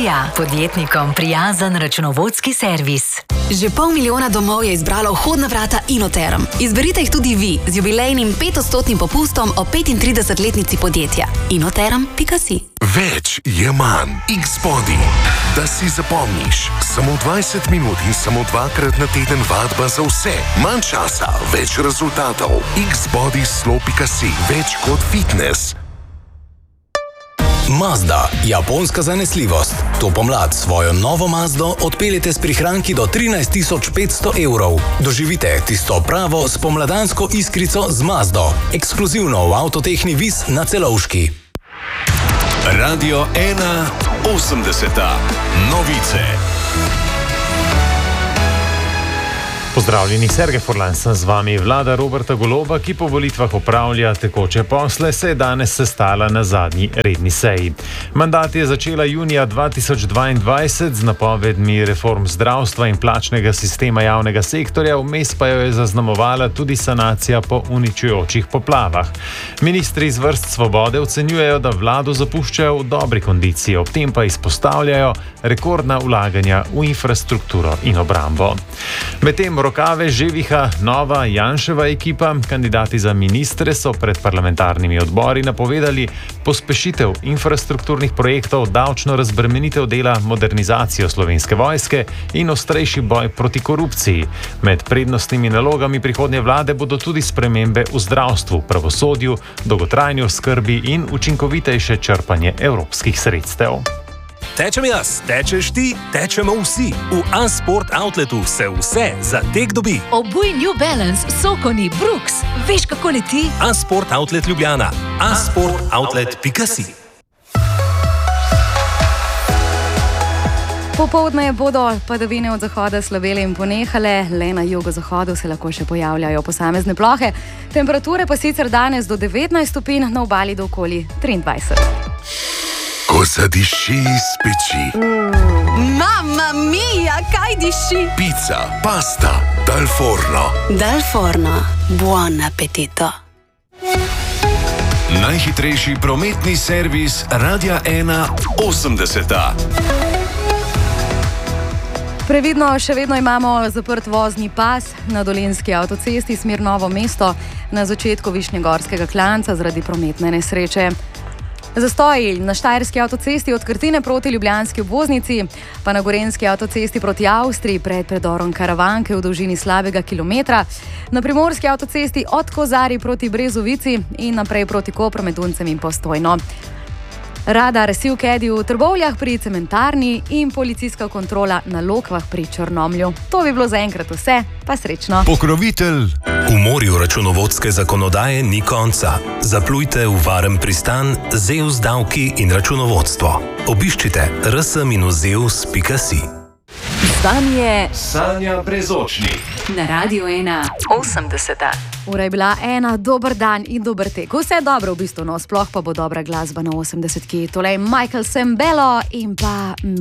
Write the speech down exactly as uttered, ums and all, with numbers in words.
Vizija. Podjetnikom prijazen računovodski servis. Že pol milijona domov je izbralo vhodna vrata Inoterm. Izberite jih tudi vi z jubilejnim petodstotnim popustom o petintridesetletnici podjetja. inoterm pika si. Več je manj. X-Body. Da si zapomniš. Samo dvajset minut in samo dvakrat na teden vadba za vse. Manj časa, več rezultatov. X-Body slo pika si. Več kot fitness. Mazda, japonska zanesljivost. To pomlad svojo novo Mazdo odpeljete s prihranki do trinajst tisoč petsto evrov. Doživite tisto pravo spomladansko iskrico z Mazdo. Ekskluzivno v Avtotehni Vis na Celovški. Radio ena osemdeseta. Novice. Pozdravljeni, Sergej Furlan sem z vami. Vlada Roberta Goloba, ki po volitvah opravlja tekoče posle, se je danes sestala na zadnji redni seji. Mandat je začela junija dva tisoč dvaindvajset z napovedmi reform zdravstva in plačnega sistema javnega sektorja, vmes pa jo je zaznamovala tudi sanacija po uničujočih poplavah. Ministri iz vrst Svobode ocenjujejo, da vlado zapuščajo v dobri kondiciji, ob tem pa izpostavljajo rekordna vlaganja v infrastrukturo in obrambo. Medtem rokave že viha nova Janševa ekipa. Kandidati za ministre so pred parlamentarnimi odbori napovedali pospešitev infrastrukturnih projektov, davčno razbremenitev dela, modernizacijo Slovenske vojske in ostrejši boj proti korupciji. Med prednostnimi nalogami prihodnje vlade bodo tudi spremembe v zdravstvu, pravosodju, dolgotrajni oskrbi in učinkovitejše črpanje evropskih sredstev. Tečem jaz, tečeš ti, tečemo vsi. V A-Sport Outletu se vse za tek dobi. Obuj New Balance, Sokoni, Brooks. Veš, kako leti? A-Sport Outlet Ljubljana. a sport outlet pika si. Popoldne bodo padavine od zahoda slovele in ponehale, le na jugozahodu se lahko še pojavljajo posamezne plohe. Temperature pa sicer danes do devetnajst stopinj, na obali do okoli triindvajset. Ko zadiši iz peči. Mm. Mamma mia, kaj diši? Pizza, pasta, dal forno. Dal forno, buon appetito. Najhitrejši prometni servis Radia ena osemdeseta. Previdno, še vedno imamo zaprt vozni pas na Dolenjski avtocesti smer Novo mesto na začetku Višnjegorskega klanca zaradi prometne nesreče. Zastoji na Štajerski avtocesti od Krtine proti ljubljanski obvoznici, pa na Gorenjski avtocesti proti Avstriji pred predorom Karavanke v dolžini slabega kilometra, na Primorski avtocesti od Kozarij proti Brezovici in naprej proti Kopru med Duncem in Postojno. Radar Sivkedi v Trbovljah pri cementarni in policijska kontrola na Lokvah pri Črnomlju. To bi bilo zaenkrat vse, pa srečno. Pokrovitelj. V morju računovodske zakonodaje ni konca. Zaplujte v varen pristan Zeus davki in računovodstvo. Obiščite r s minus zeus pika si. Stanje Sanja Brezočnik. na Radio ena osemdeseta. Ura je bila ena, dober dan in dober tek. Vse dobro v bistvu, no, sploh pa bo dobra glasba na osemdesetki. Tole je Michael Sembello in pa